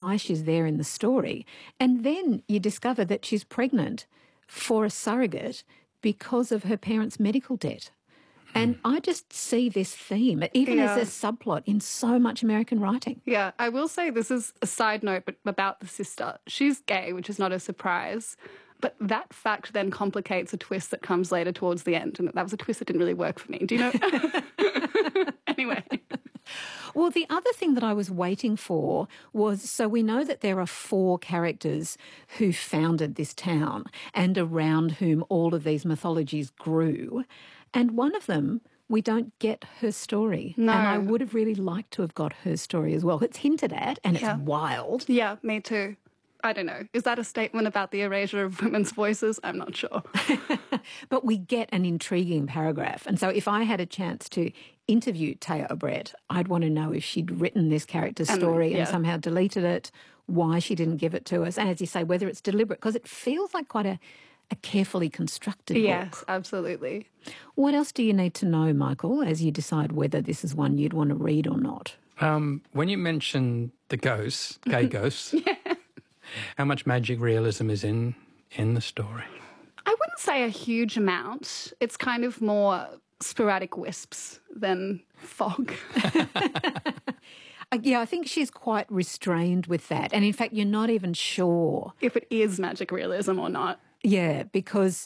why she's there in the story. And then you discover that she's pregnant for a surrogate because of her parents' medical debt. And I just see this theme, even as a subplot in so much American writing. Yeah, I will say this is a side note but about the sister. She's gay, which is not a surprise. But that fact then complicates a twist that comes later towards the end. And that was a twist that didn't really work for me. Do you know? Anyway. Well, the other thing that I was waiting for was, so we know that there are 4 characters who founded this town and around whom all of these mythologies grew. And one of them, we don't get her story. No. And I would have really liked to have got her story as well. It's hinted at and it's wild. Yeah, me too. I don't know. Is that a statement about the erasure of women's voices? I'm not sure. But we get an intriguing paragraph. And so if I had a chance to interview Taya Obret, I'd want to know if she'd written this character's story and somehow deleted it, why she didn't give it to us, and as you say, whether it's deliberate, because it feels like quite a carefully constructed book. Yes, absolutely. What else do you need to know, Michael, as you decide whether this is one you'd want to read or not? When you mention the ghosts, gay ghosts, how much magic realism is in the story? I wouldn't say a huge amount. It's kind of more sporadic wisps than fog. Yeah, I think she's quite restrained with that. And in fact, you're not even sure if it is magic realism or not. Yeah, because,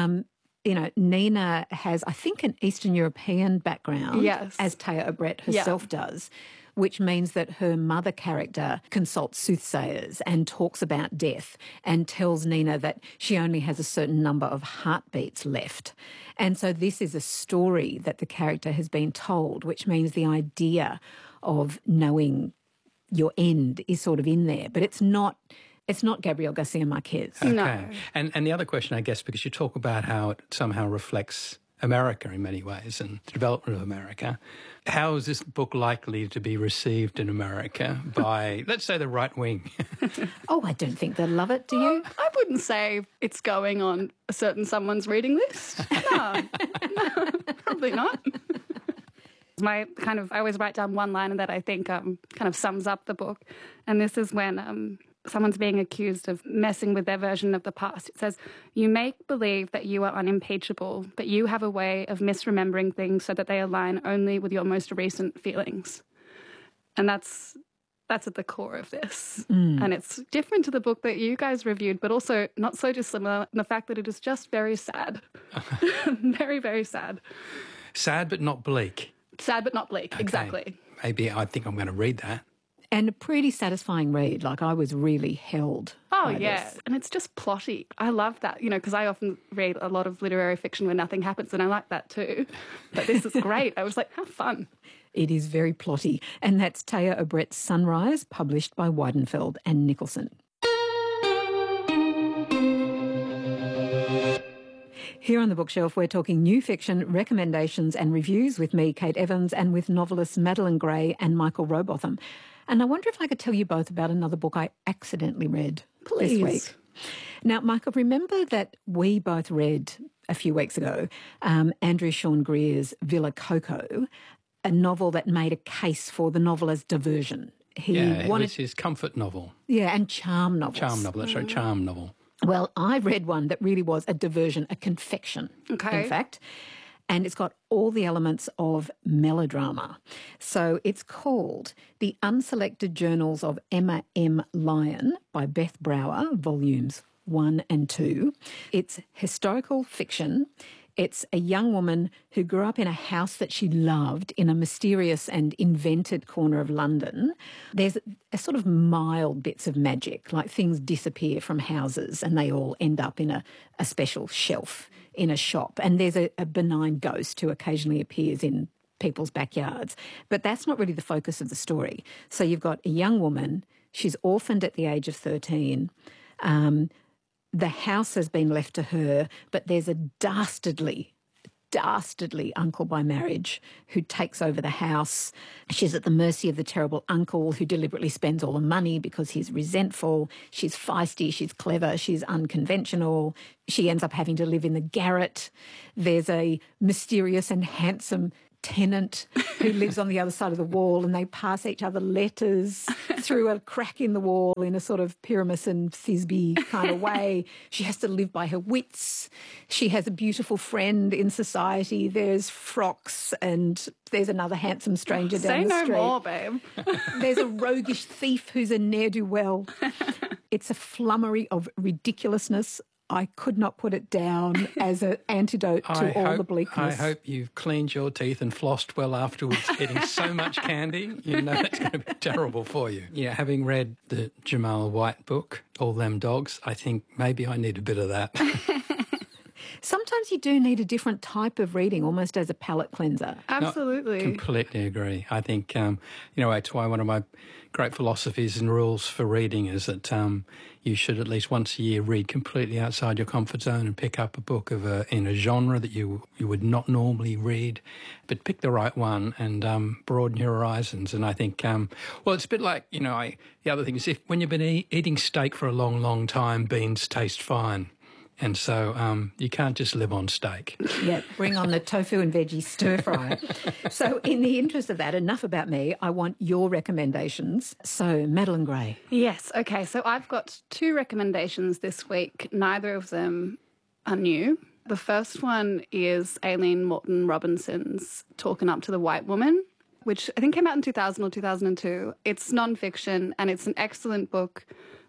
Nina has, I think, an Eastern European background, as Taya Obret herself does, which means that her mother character consults soothsayers and talks about death and tells Nina that she only has a certain number of heartbeats left. And so this is a story that the character has been told, which means the idea of knowing your end is sort of in there. But it's not Gabriel Garcia Marquez. Okay. No. And the other question, I guess, because you talk about how it somehow reflects America in many ways and the development of America, how is this book likely to be received in America by, let's say, the right wing? Oh, I don't think they'll love it, do you? I wouldn't say it's going on a certain someone's reading list. No, probably not. I always write down one line that I think kind of sums up the book. And this is when someone's being accused of messing with their version of the past. It says, "You make believe that you are unimpeachable, but you have a way of misremembering things so that they align only with your most recent feelings." And that's at the core of this. And it's different to the book that you guys reviewed, but also not so dissimilar in the fact that it is just very sad. Very, very sad. Sad but not bleak. Sad but not bleak, Okay. exactly. Maybe I think I'm going to read that. And a pretty satisfying read. Like, I was really held by this. And it's just plotty. I love that, because I often read a lot of literary fiction where nothing happens, and I like that too. But this is great. I was like, how fun. It is very plotty. And that's Taya Obret's Sunrise, published by Weidenfeld and Nicholson. Here on The Bookshelf, we're talking new fiction, recommendations and reviews with me, Kate Evans, and with novelists Madeline Gray and Michael Robotham. And I wonder if I could tell you both about another book I accidentally read this week. Now, Michael, remember that we both read a few weeks ago Andrew Sean Greer's Villa Coco, a novel that made a case for the novel as diversion. It was his comfort novel. Yeah, and charm novels. Charm novel. Well, I read one that really was a diversion, a confection, in fact. And it's got all the elements of melodrama. So it's called The Unselected Journals of Emma M. Lyon by Beth Brower, volumes 1 and 2. It's historical fiction. It's a young woman who grew up in a house that she loved in a mysterious and invented corner of London. There's a sort of mild bits of magic, like things disappear from houses and they all end up in a special shelf in a shop. And there's a benign ghost who occasionally appears in people's backyards. But that's not really the focus of the story. So you've got a young woman, she's orphaned at the age of 13, the house has been left to her, but there's a dastardly uncle by marriage who takes over the house. She's at the mercy of the terrible uncle who deliberately spends all the money because he's resentful. She's feisty, she's clever, she's unconventional. She ends up having to live in the garret. There's a mysterious and handsome tenant who lives on the other side of the wall, and they pass each other letters through a crack in the wall in a sort of Pyramus and Thisbe kind of way. She has to live by her wits. She has a beautiful friend in society. There's frocks, and there's another handsome stranger down the street. Say no more, babe. There's a roguish thief who's a ne'er-do-well. It's a flummery of ridiculousness. I could not put it down as an antidote to all the bleakness. I hope you've cleaned your teeth and flossed well afterwards, eating so much candy. You know that's going to be terrible for you. Yeah, having read the Jamal White book, All Them Dogs, I think maybe I need a bit of that. Sometimes you do need a different type of reading, almost as a palate cleanser. Absolutely. No, completely agree. I think, it's why one of my great philosophies and rules for reading is that you should at least once a year read completely outside your comfort zone and pick up a book in a genre that you would not normally read, but pick the right one and broaden your horizons. And I think, it's a bit like, the other thing is when you've been eating steak for a long, long time, beans taste fine. And so you can't just live on steak. Yeah, bring on the tofu and veggie stir fry. So in the interest of that, enough about me. I want your recommendations. So, Madeline Gray. Yes, okay. So I've got 2 recommendations this week. Neither of them are new. The first one is Aileen Moulton Robinson's Talking Up to the White Woman, which I think came out in 2000 or 2002. It's nonfiction, and it's an excellent book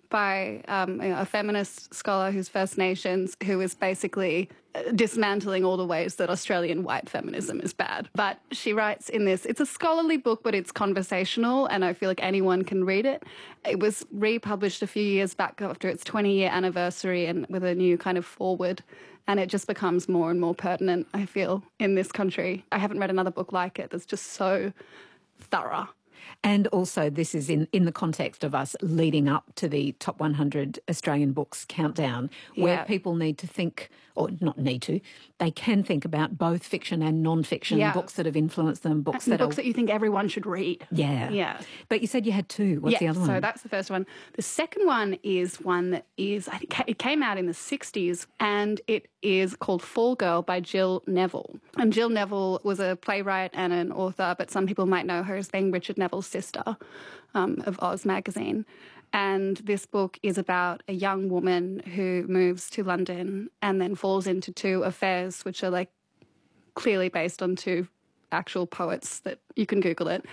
by a feminist scholar who's First Nations, who is basically dismantling all the ways that Australian white feminism is bad. But she writes in this, it's a scholarly book, but it's conversational, and I feel like anyone can read it. It was republished a few years back after its 20-year anniversary and with a new kind of foreword, and it just becomes more and more pertinent, I feel, in this country. I haven't read another book like it that's just so thorough. And also this is in the context of us leading up to the Top 100 Australian Books Countdown, where people need to think, or not need to, they can think about both fiction and non-fiction, books that have influenced them, books that you think everyone should read. Yeah. But you said you had 2. What's the other one? So that's the first one. The second one is one that is, I think it came out in the 60s, and it is called Fall Girl by Jill Neville. And Jill Neville was a playwright and an author, but some people might know her as being Richard Neville's sister of Oz magazine. And this book is about a young woman who moves to London and then falls into 2 affairs, which are like clearly based on 2 actual poets that you can Google it.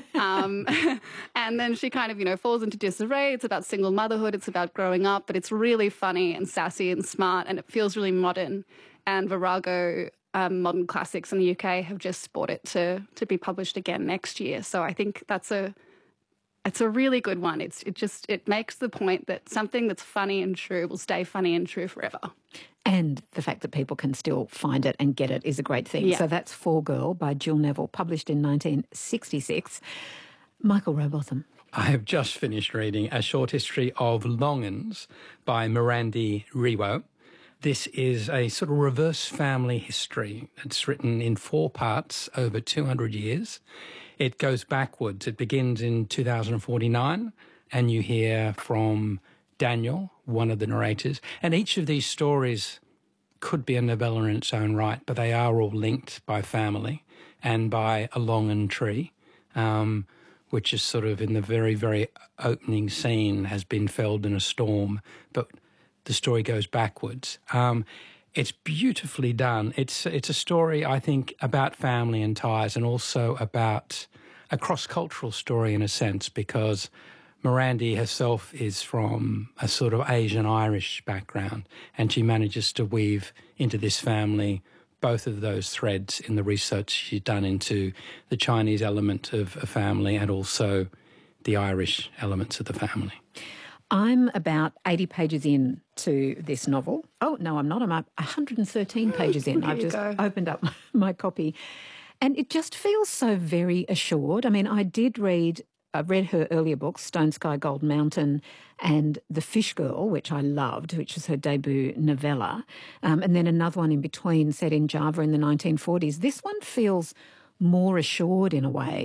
And then she kind of, falls into disarray. It's about single motherhood. It's about growing up, but it's really funny and sassy and smart, and it feels really modern. And Virago Modern Classics in the UK have just bought it to be published again next year. So I think it's a really good one. It makes the point that something that's funny and true will stay funny and true forever. And the fact that people can still find it and get it is a great thing. Yeah. So that's Fall Girl by Jill Neville, published in 1966. Michael Rowbotham. I have just finished reading A Short History of Longans by Mirandi Riwo. This is a sort of reverse family history. It's written in 4 parts over 200 years. It goes backwards. It begins in 2049, and you hear from Daniel, one of the narrators. And each of these stories could be a novella in its own right, but they are all linked by family and by a Longan tree, which is sort of in the very, very opening scene has been felled in a storm, but the story goes backwards. It's beautifully done. It's a story, I think, about family and ties, and also about a cross-cultural story in a sense, because Mirandi herself is from a sort of Asian-Irish background, and she manages to weave into this family both of those threads in the research she's done into the Chinese element of a family and also the Irish elements of the family. I'm about 80 pages in to this novel. Oh, no, I'm not. I'm 113 pages in. I've just opened up my copy. And it just feels so very assured. I mean, I read her earlier books, Stone Sky Gold Mountain and The Fish Girl, which I loved, which was her debut novella, and then another one in between set in Java in the 1940s. This one feels more assured in a way.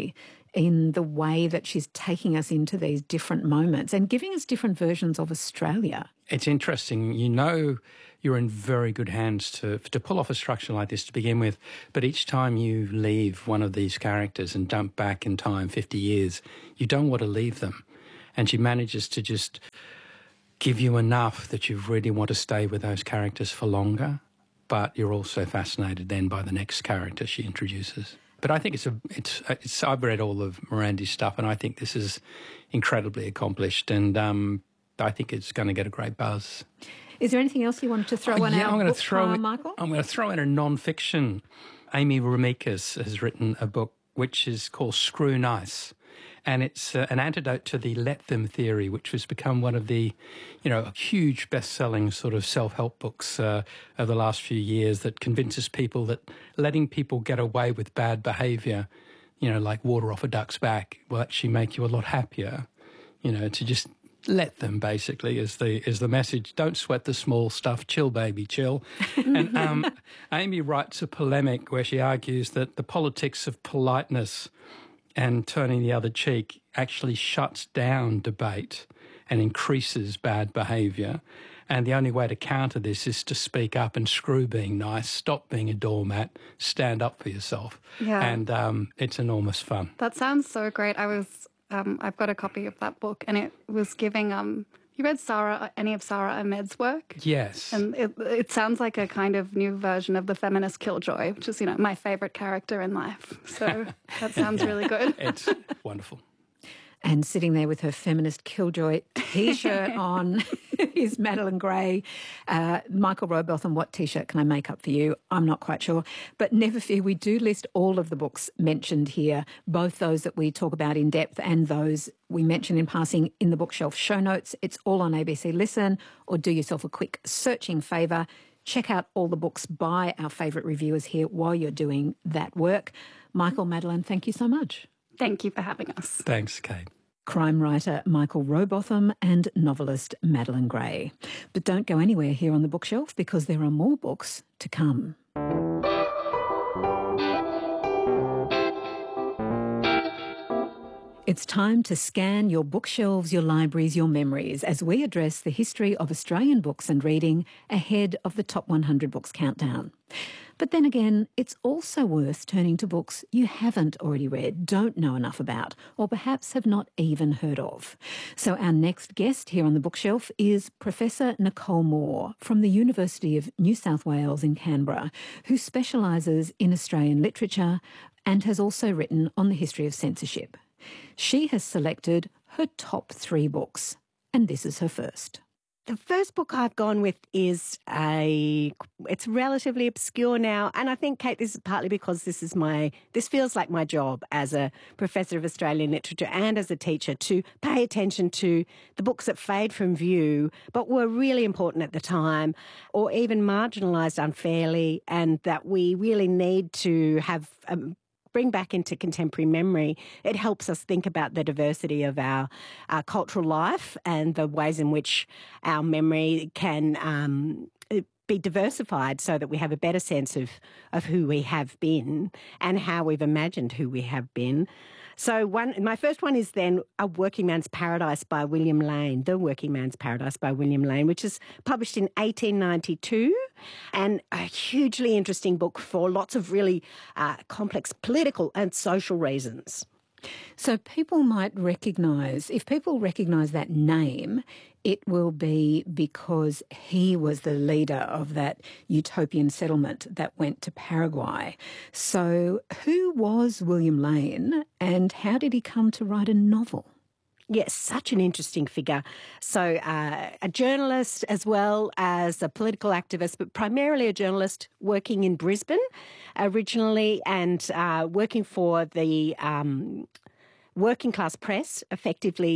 in the way that she's taking us into these different moments and giving us different versions of Australia. It's interesting. You know you're in very good hands to pull off a structure like this to begin with, but each time you leave one of these characters and jump back in time 50 years, you don't want to leave them. And she manages to just give you enough that you really want to stay with those characters for longer, but you're also fascinated then by the next character she introduces. But I think it's I've read all of Mirandi's stuff, and I think this is incredibly accomplished, and I think it's going to get a great buzz. Is there anything else you wanted to throw in our book pile, Michael? I'm going to throw in a non-fiction. Amy Remikas has written a book which is called Screw Nice, and it's an antidote to the let them theory, which has become one of the, huge best-selling sort of self-help books of the last few years that convinces people that letting people get away with bad behaviour, like water off a duck's back, will actually make you a lot happier, to just let them, basically, is the message. Don't sweat the small stuff. Chill, baby, chill. And Amy writes a polemic where she argues that the politics of politeness and turning the other cheek actually shuts down debate and increases bad behaviour. And the only way to counter this is to speak up and screw being nice, stop being a doormat, stand up for yourself. Yeah. And it's enormous fun. That sounds so great. I've got a copy of that book, and it was giving. You read any of Sara Ahmed's work? Yes. And it sounds like a kind of new version of the feminist Killjoy, which is, my favourite character in life. So that sounds really good. It's wonderful. And sitting there with her feminist Killjoy T-shirt on is Madeline Gray. Michael Rowbotham, what T-shirt can I make up for you? I'm not quite sure. But never fear, we do list all of the books mentioned here, both those that we talk about in depth and those we mention in passing in the bookshelf show notes. It's all on ABC Listen, or do yourself a quick searching favour. Check out all the books by our favourite reviewers here while you're doing that work. Michael, Madeline, thank you so much. Thank you for having us. Thanks, Kate. Crime writer Michael Rowbotham and novelist Madeline Gray. But don't go anywhere here on the bookshelf, because there are more books to come. It's time to scan your bookshelves, your libraries, your memories as we address the history of Australian books and reading ahead of the Top 100 Books Countdown. But then again, it's also worth turning to books you haven't already read, don't know enough about, or perhaps have not even heard of. So our next guest here on the bookshelf is Professor Nicole Moore from the University of New South Wales in Canberra, who specialises in Australian literature and has also written on the history of censorship. She has selected her top 3 books, and this is her first. The first book I've gone with is it's relatively obscure now, and I think, Kate, this is partly because this feels like my job as a professor of Australian literature and as a teacher, to pay attention to the books that fade from view but were really important at the time, or even marginalised unfairly, and that we really need to have bring back into contemporary memory. It helps us think about the diversity of our cultural life and the ways in which our memory can be diversified so that we have a better sense of who we have been and how we've imagined who we have been. So my first one is then A Working Man's Paradise by William Lane, The Working Man's Paradise by William Lane, which is published in 1892, and a hugely interesting book for lots of really complex political and social reasons. So people might recognise, if people recognise that name, it will be because he was the leader of that utopian settlement that went to Paraguay. So who was William Lane, and how did he come to write a novel? Yes, such an interesting figure. So a journalist as well as a political activist, but primarily a journalist working in Brisbane originally, and working for the working class press effectively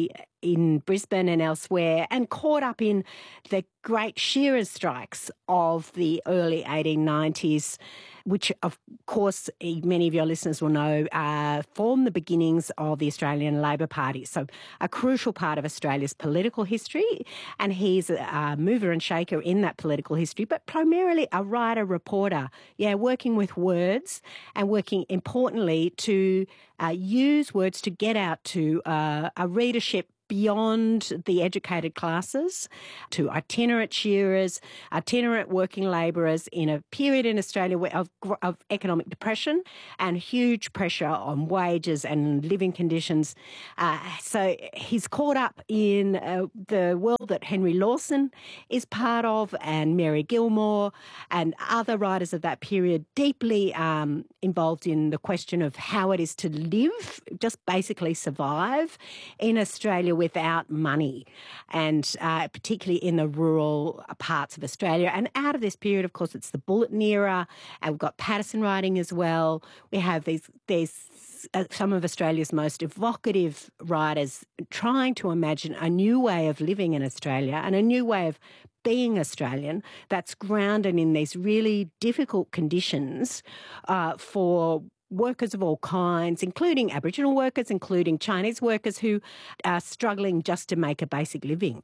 in Brisbane and elsewhere, and caught up in the great shearers' strikes of the early 1890s, which, of course, many of your listeners will know, formed the beginnings of the Australian Labor Party. So a crucial part of Australia's political history, and he's a mover and shaker in that political history, but primarily a writer, reporter, working with words and working importantly to use words to get out to a readership beyond the educated classes, to itinerant shearers, itinerant working labourers in a period in Australia of economic depression and huge pressure on wages and living conditions. So he's caught up in the world that Henry Lawson is part of, and Mary Gilmore and other writers of that period, deeply involved in the question of how it is to live, just basically survive in Australia without money, and particularly in the rural parts of Australia. And out of this period, of course, it's the Bulletin era, and we've got Patterson writing as well. We have these some of Australia's most evocative writers trying to imagine a new way of living in Australia and a new way of being Australian that's grounded in these really difficult conditions for workers of all kinds, including Aboriginal workers, including Chinese workers who are struggling just to make a basic living.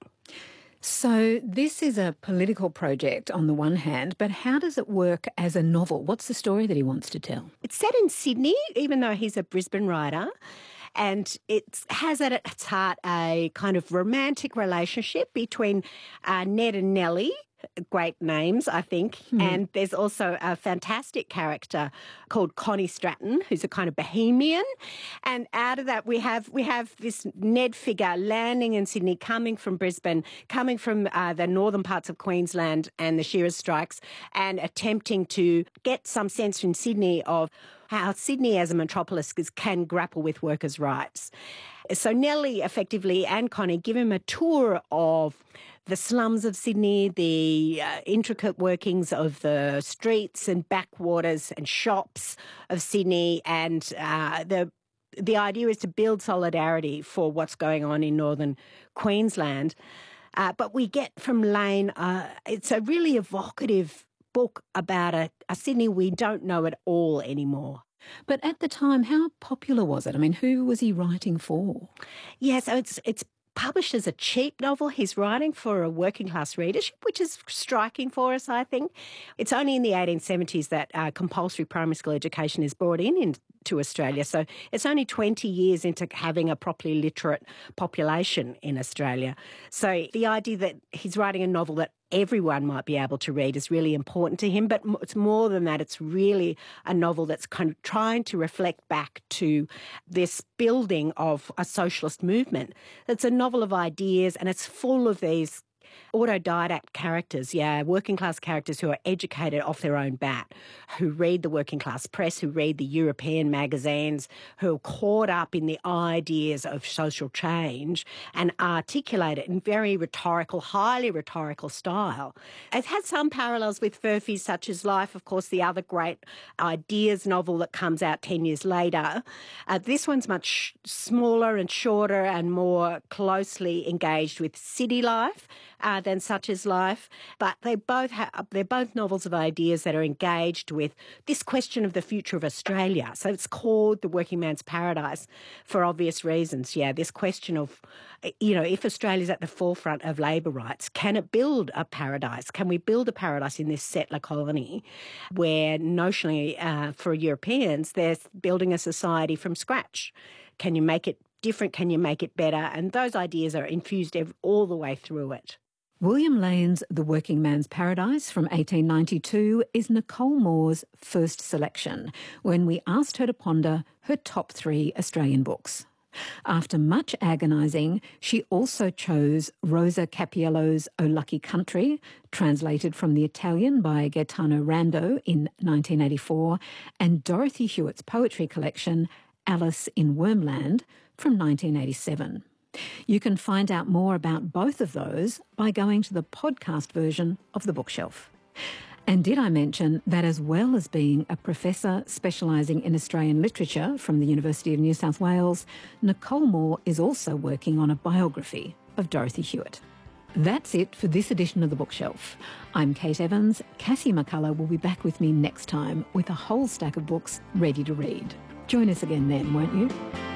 So this is a political project on the one hand, but how does it work as a novel? What's the story that he wants to tell? It's set in Sydney, even though he's a Brisbane writer. And it has at its heart a kind of romantic relationship between Ned and Nellie. Great names, I think. Mm-hmm. And there's also a fantastic character called Connie Stratton, who's a kind of bohemian. And out of that, we have this Ned figure landing in Sydney, coming from Brisbane, coming from the northern parts of Queensland and the shearers' strikes, and attempting to get some sense in Sydney of how Sydney as a metropolis can grapple with workers' rights. So Nellie effectively and Connie give him a tour of the slums of Sydney, the intricate workings of the streets and backwaters and shops of Sydney, and the idea is to build solidarity for what's going on in northern Queensland. But we get from Lane, it's a really evocative book about a Sydney we don't know at all anymore. But at the time, how popular was it? I mean, who was he writing for? Yeah, so it's published as a cheap novel. He's writing for a working class readership, which is striking for us, I think. It's only in the 1870s that compulsory primary school education is brought into Australia. So it's only 20 years into having a properly literate population in Australia. So the idea that he's writing a novel that everyone might be able to read is really important to him. But it's more than that. It's really a novel that's kind of trying to reflect back to this building of a socialist movement. It's a novel of ideas, and it's full of these autodidact characters, working class characters who are educated off their own bat, who read the working class press, who read the European magazines, who are caught up in the ideas of social change and articulate it in very rhetorical, highly rhetorical style. It has some parallels with Furphy's Such is Life, of course, the other great ideas novel that comes out 10 years later. This one's much smaller and shorter and more closely engaged with city life than Such is Life, but they're both novels of ideas that are engaged with this question of the future of Australia. So it's called The Working Man's Paradise for obvious reasons. This question of, if Australia's at the forefront of labour rights, can it build a paradise? Can we build a paradise in this settler colony where notionally for Europeans they're building a society from scratch? Can you make it different? Can you make it better? And those ideas are infused all the way through it. William Lane's The Working Man's Paradise from 1892 is Nicole Moore's first selection when we asked her to ponder her top 3 Australian books. After much agonising, she also chose Rosa Cappiello's O Lucky Country, translated from the Italian by Gaetano Rando in 1984, and Dorothy Hewitt's poetry collection, Alice in Wormland, from 1987. You can find out more about both of those by going to the podcast version of The Bookshelf. And did I mention that as well as being a professor specialising in Australian literature from the University of New South Wales, Nicole Moore is also working on a biography of Dorothy Hewitt. That's it for this edition of The Bookshelf. I'm Kate Evans. Cassie McCullough will be back with me next time with a whole stack of books ready to read. Join us again then, won't you?